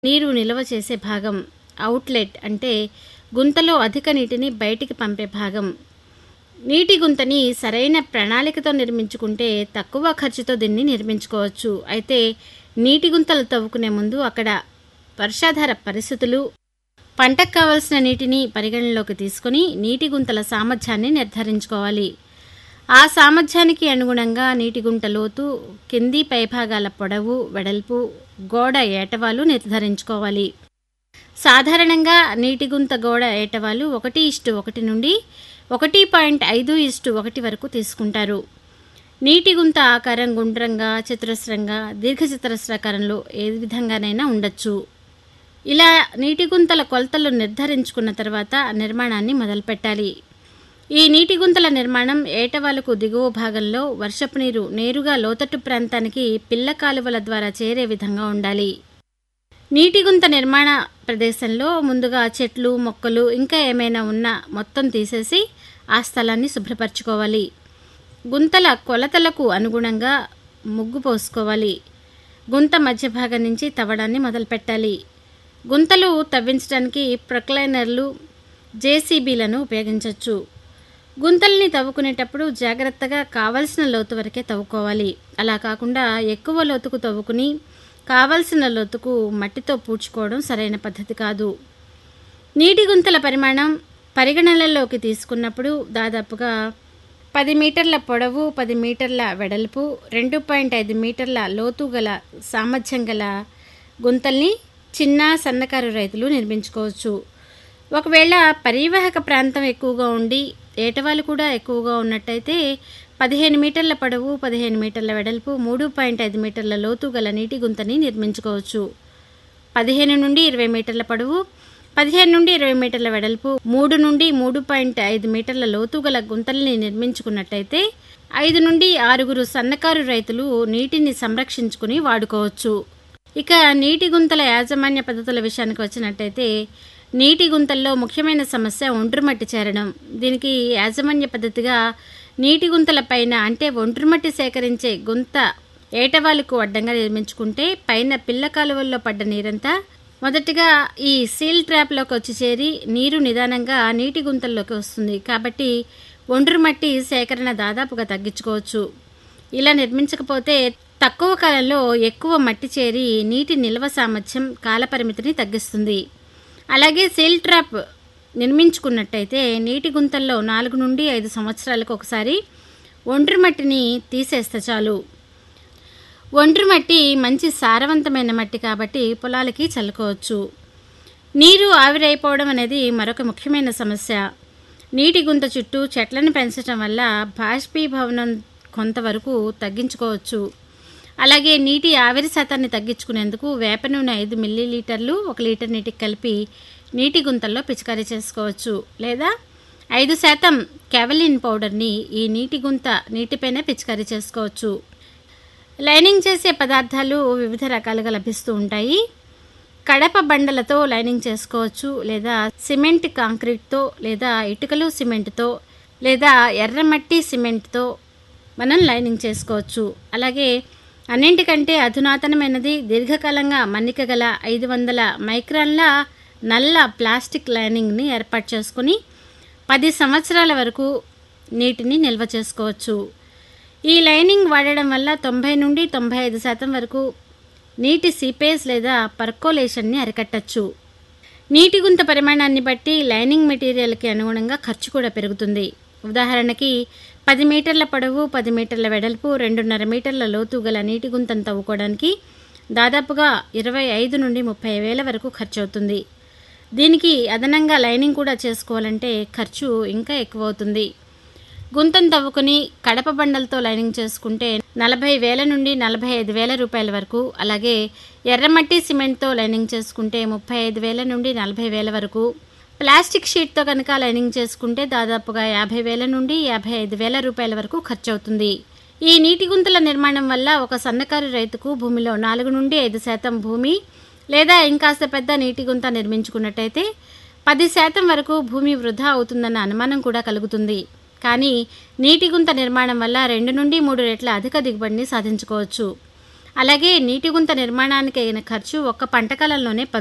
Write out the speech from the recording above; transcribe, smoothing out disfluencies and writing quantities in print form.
నీరు నిల్వ చేసే భాగం. అవుట్లెట్ అంటే గుంతలో అధిక నీటిని బయటికి పంపే భాగం. నీటి గుంతని సరైన ప్రణాళికతో నిర్మించుకుంటే తక్కువ ఖర్చుతో దీన్ని నిర్మించుకోవచ్చు. అయితే నీటి గుంతలు తవ్వుకునే ముందు అక్కడ వర్షాధార పరిస్థితులు, పంటకు కావలసిన నీటిని పరిగణనలోకి తీసుకుని నీటి గుంతల సామర్థ్యాన్ని నిర్ధారించుకోవాలి. ఆ సామర్థ్యానికి అనుగుణంగా నీటి గుంట లోతు, కింది పైభాగాల పొడవు, వెడల్పు, గోడ ఏటవాలు నిర్ధారించుకోవాలి. సాధారణంగా నీటి గుంత గోడ ఏటవాలు 1:1 నుండి 1.5:1 వరకు తీసుకుంటారు. నీటి గుంత ఆకారం గుండ్రంగా, చతురస్రంగా, దీర్ఘచతురస్రాకారంలో ఏ విధంగానైనా ఉండొచ్చు. ఇలా నీటి గుంతల కొలతలు నిర్ధారించుకున్న తర్వాత నిర్మాణాన్ని మొదలుపెట్టాలి. ఈ నీటి గుంతల నిర్మాణం ఏటవాలకు దిగువ భాగంలో వర్షపు నీరు నేరుగా లోతట్టు ప్రాంతానికి పిల్ల కాలువల ద్వారా చేరే విధంగా ఉండాలి. నీటి గుంత నిర్మాణ ప్రదేశంలో ముందుగా చెట్లు, మొక్కలు ఇంకా ఏమైనా ఉన్నా మొత్తం తీసేసి ఆ స్థలాన్ని శుభ్రపరచుకోవాలి. గుంతల కొలతలకు అనుగుణంగా ముగ్గు పోసుకోవాలి. గుంత మధ్య భాగం నుంచి తవ్వడాన్ని మొదలుపెట్టాలి. గుంతలు తవ్వించడానికి ప్రొక్లైనర్లు, జేసీబీలను ఉపయోగించవచ్చు. గుంతల్ని తవ్వుకునేటప్పుడు జాగ్రత్తగా కావలసిన లోతు వరకే తవ్వుకోవాలి. అలా కాకుండా ఎక్కువ లోతుకు తవ్వుకుని కావలసిన లోతుకు మట్టితో పూడ్చుకోవడం సరైన పద్ధతి కాదు. నీటి గుంతల పరిమాణం పరిగణనలోకి తీసుకున్నప్పుడు దాదాపుగా 10 మీటర్ల పొడవు, 10 మీటర్ల వెడల్పు, 2.5 మీటర్ల లోతు గల సామర్థ్యం గల గుంతల్ని చిన్న సన్నకారు రైతులు నిర్మించుకోవచ్చు. ఒకవేళ పరివాహక ప్రాంతం ఎక్కువగా ఉండి ఏటవాలు కూడా ఎక్కువగా ఉన్నట్టయితే 15 మీటర్ల పొడవు, 15 మీటర్ల వెడల్పు, 3.5 మీటర్ల లోతు గల నీటి గుంతని నిర్మించుకోవచ్చు. 15 నుండి 20 మీటర్ల పొడవు, 15 నుండి 20 మీటర్ల వెడల్పు, 3 నుండి 3.5 మీటర్ల లోతు గల గుంతల్ని నిర్మించుకున్నట్టయితే 5 నుండి 6 సన్నకారు రైతులు నీటిని సంరక్షించుకుని వాడుకోవచ్చు. ఇక నీటి గుంతల యాజమాన్య పద్ధతుల విషయానికి వచ్చినట్టయితే నీటి గుంతల్లో ముఖ్యమైన సమస్య ఒండ్రుమట్టి చేరడం. దీనికి యాజమాన్య పద్ధతిగా నీటి గుంతల పైన అంటే ఒండ్రుమట్టి సేకరించే గుంత ఏటవాలుకు అడ్డంగా నిర్మించుకుంటే పైన పిల్ల కాలువల్లో పడ్డ నీరంతా మొదటిగా ఈ సీల్ ట్రాప్లోకి వచ్చి చేరి నీరు నిదానంగా నీటి గుంతల్లోకి వస్తుంది. కాబట్టి ఒండ్రుమట్టి సేకరణ దాదాపుగా తగ్గించుకోవచ్చు. ఇలా నిర్మించకపోతే తక్కువ కాలంలో ఎక్కువ మట్టి చేరి నీటి నిల్వ సామర్థ్యం, కాలపరిమితిని తగ్గిస్తుంది. అలాగే సీల్ ట్రాప్ నిర్మించుకున్నట్టయితే నీటి గుంతల్లో 4 నుండి 5 సంవత్సరాలకు ఒకసారి ఒండ్రుమట్టిని తీసేస్తే చాలు. ఒండ్రుమట్టి మంచి సారవంతమైన మట్టి కాబట్టి పొలాలకి చల్లుకోవచ్చు. నీరు ఆవిరైపోవడం అనేది మరొక ముఖ్యమైన సమస్య. నీటి గుంత చుట్టూ చెట్లను పెంచడం వల్ల బాష్పీభవనం కొంతవరకు తగ్గించుకోవచ్చు. అలాగే నీటి ఆవిరి శాతాన్ని తగ్గించుకునేందుకు వేప నూనె 5 మిల్లీలీటర్లు 1 లీటర్ నీటికి కలిపి నీటి గుంతల్లో పిచికారీ చేసుకోవచ్చు. లేదా 5% కెవలిన్ పౌడర్ని ఈ నీటి గుంత నీటిపైన పిచికారీ చేసుకోవచ్చు. లైనింగ్ చేసే పదార్థాలు వివిధ రకాలుగా లభిస్తూ ఉంటాయి. కడప బండలతో లైనింగ్ చేసుకోవచ్చు, లేదా సిమెంట్ కాంక్రీట్తో, లేదా ఇటుకలు సిమెంట్తో, లేదా ఎర్రమట్టి సిమెంట్తో మనం లైనింగ్ చేసుకోవచ్చు. అలాగే అన్నింటికంటే అధునాతనమైనది దీర్ఘకాలంగా మన్నిక గల 500 మైక్రాన్ల నల్ల ప్లాస్టిక్ లైనింగ్ని ఏర్పాటు చేసుకుని 10 సంవత్సరాల వరకు నీటిని నిల్వ చేసుకోవచ్చు. ఈ లైనింగ్ వాడడం వల్ల 90 నుండి 95% వరకు నీటి సీపేజ్ లేదా పర్కోలేషన్ని అరికట్టచ్చు. నీటి గుంత పరిమాణాన్ని బట్టి లైనింగ్ మెటీరియల్కి అనుగుణంగా ఖర్చు కూడా పెరుగుతుంది. ఉదాహరణకి 10 మీటర్ల పొడవు, 10 మీటర్ల వెడల్పు, 2.5 మీటర్ల లోతు గల నీటి గుంతను తవ్వుకోవడానికి దాదాపుగా 25 నుండి 30 వేల వరకు ఖర్చు అవుతుంది. దీనికి అదనంగా లైనింగ్ కూడా చేసుకోవాలంటే ఖర్చు ఇంకా ఎక్కువ అవుతుంది. గుంతను తవ్వుకుని కడప బండలతో లైనింగ్ చేసుకుంటే 40 వేల నుండి 45 వేల రూపాయల వరకు, అలాగే ఎర్రమట్టి సిమెంట్తో లైనింగ్ చేసుకుంటే 35 వేల నుండి 40 వేల వరకు, ప్లాస్టిక్ షీట్తో కనుక లైనింగ్ చేసుకుంటే దాదాపుగా 50 వేల నుండి 55 వేల రూపాయల వరకు ఖర్చు అవుతుంది. ఈ నీటి గుంతల నిర్మాణం వల్ల ఒక సన్నకారు రైతుకు భూమిలో 4 నుండి 5% భూమి, లేదా ఇంకాస్త పెద్ద నీటి గుంత నిర్మించుకున్నట్టయితే 10% వరకు భూమి వృధా అవుతుందన్న అనుమానం కూడా కలుగుతుంది. కానీ నీటి గుంత నిర్మాణం వల్ల 2 నుండి 3 రెట్ల అధిక దిగుబడిని సాధించుకోవచ్చు. అలాగే నీటి గుంత నిర్మాణానికి అయిన ఖర్చు ఒక్క పంట కాలంలోనే